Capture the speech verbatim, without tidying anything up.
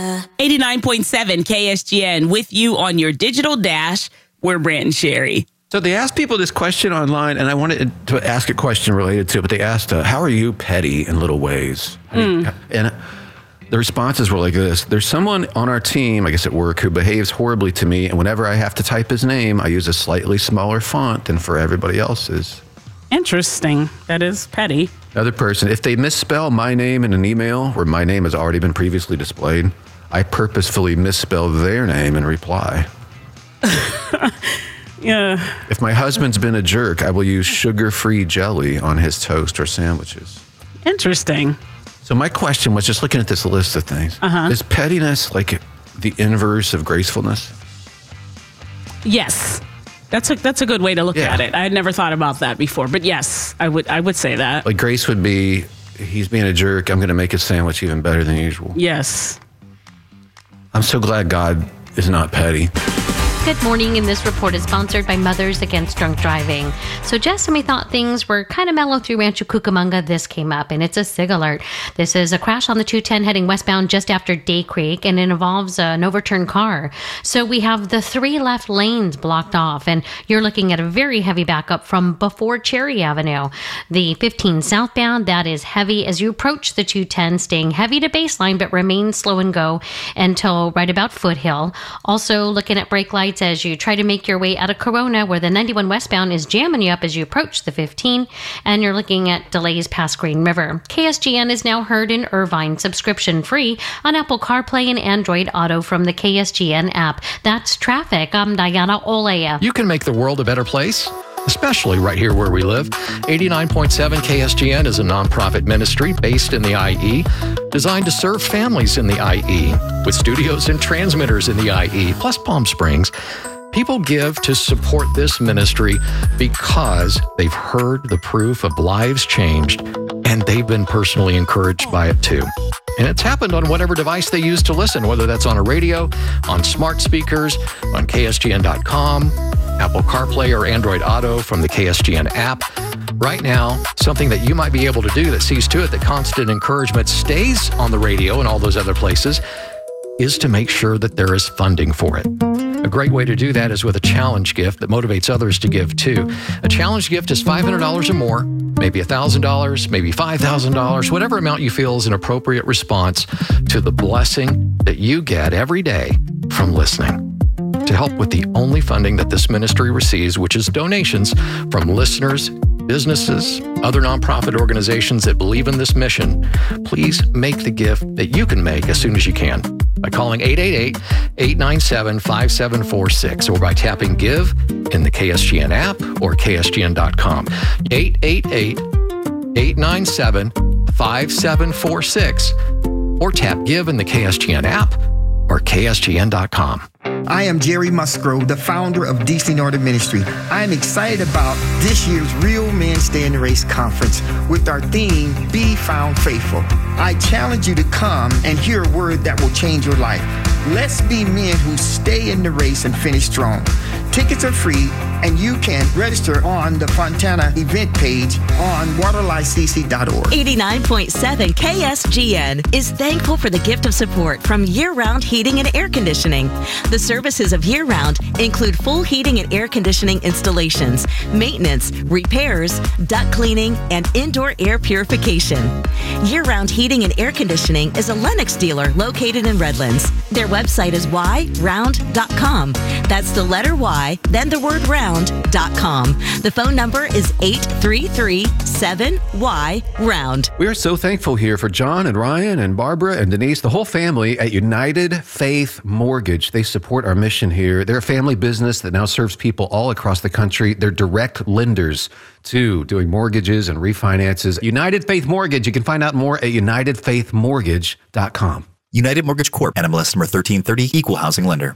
eighty-nine point seven K S G N with you on your digital dash. We're Brant and Sherry. So they asked people this question online, and I wanted to ask a question related to it, but they asked, uh, how are you petty in little ways? Mm. And the responses were like this. There's someone on our team, I guess at work, who behaves horribly to me, and whenever I have to type his name, I use a slightly smaller font than for everybody else's. Interesting. That is petty. Another person, if they misspell my name in an email where my name has already been previously displayed, I purposefully misspell their name in reply. Yeah. If my husband's been a jerk, I will use sugar-free jelly on his toast or sandwiches. Interesting. So my question was, just looking at this list of things, uh-huh. is pettiness like the inverse of gracefulness? Yes. That's a that's a good way to look yeah. at it. I had never thought about that before, but yes, I would I would say that. Like grace would be, he's being a jerk, I'm going to make his sandwich even better than usual. Yes. I'm so glad God is not petty. Good morning, and this report is sponsored by Mothers Against Drunk Driving. So just when we thought things were kind of mellow through Rancho Cucamonga, this came up, and it's a SIG alert. This is a crash on the two ten heading westbound just after Day Creek, and it involves an overturned car. So we have the three left lanes blocked off, and you're looking at a very heavy backup from before Cherry Avenue. The fifteen southbound, that is heavy as you approach the two ten, staying heavy to baseline, but remain slow and go until right about Foothill. Also looking at brake lights as you try to make your way out of Corona, where the ninety-one westbound is jamming you up as you approach the fifteen, and you're looking at delays past Green River. K S G N is now heard in Irvine, subscription free on Apple CarPlay and Android Auto from the K S G N app. That's traffic. I'm Diana Olea. You can make the world a better place, especially right here where we live. eighty-nine point seven K S G N is a nonprofit ministry based in the I E, designed to serve families in the I E, with studios and transmitters in the I E, plus Palm Springs. People give to support this ministry because they've heard the proof of lives changed, and they've been personally encouraged by it too. And it's happened on whatever device they use to listen, whether that's on a radio, on smart speakers, on K S G N dot com, Apple CarPlay or Android Auto from the K S G N app. Right now, something that you might be able to do that sees to it that constant encouragement stays on the radio and all those other places is to make sure that there is funding for it. A great way to do that is with a challenge gift that motivates others to give too. A challenge gift is five hundred dollars or more, maybe one thousand dollars, maybe five thousand dollars, whatever amount you feel is an appropriate response to the blessing that you get every day from listening. To help with the only funding that this ministry receives, which is donations from listeners, businesses, other nonprofit organizations that believe in this mission, please make the gift that you can make as soon as you can by calling eight eight eight, eight nine seven, five seven four six or by tapping Give in the K S G N app or K S G N dot com. eight eight eight, eight nine seven, five seven four six or tap Give in the K S G N app or K S G N dot com. I am Jerry Musgrove, the founder of D C Northern Ministry. I am excited about this year's Real Men Stay in the Race conference with our theme, Be Found Faithful. I challenge you to come and hear a word that will change your life. Let's be men who stay in the race and finish strong. Tickets are free, and you can register on the Fontana event page on waterlife c c dot org. eighty-nine point seven K S G N is thankful for the gift of support from Year Round Heating and Air Conditioning. The services of Year Round include full heating and air conditioning installations, maintenance, repairs, duct cleaning, and indoor air purification. Year Round Heating and Air Conditioning is a Lennox dealer located in Redlands. Their website is y round dot com. That's the letter Y, then the word round dot com. The phone number is eight three three, seven Y, round. We are so thankful here for John and Ryan and Barbara and Denise, the whole family at United Faith Mortgage. They support our mission here. They're a family business that now serves people all across the country. They're direct lenders to doing mortgages and refinances. United Faith Mortgage. You can find out more at united faith mortgage dot com. United Mortgage Corp. N M L S number thirteen thirty, Equal Housing Lender.